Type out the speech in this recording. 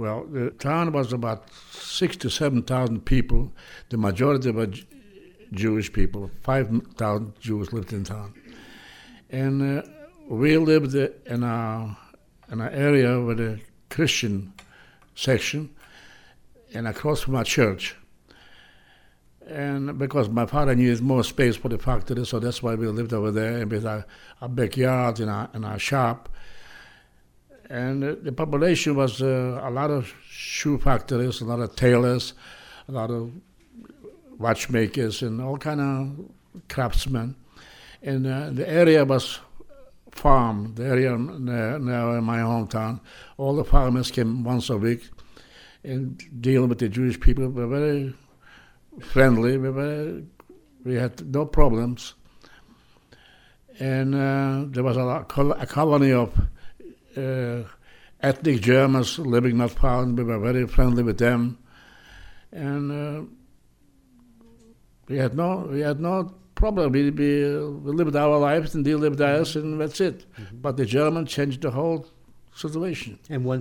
Well, the town was about 6 to 7,000 people. The majority were Jewish people. 5,000 Jews lived in town. And we lived in an area with a Christian section and across from our church. And because my father needed more space for the factory, so that's why we lived over there with our backyard and our shop. And the population was a lot of shoe factories, a lot of tailors, a lot of watchmakers, and all kind of craftsmen. And the area was farm, the area now in my hometown. All the farmers came once a week and dealing with the Jewish people. We were very friendly. We had no problems. And there was a colony of ethnic Germans living not far, and we were very friendly with them. And we had no problem. We lived our lives and they lived theirs, and that's it. Mm-hmm. But the Germans changed the whole situation. And one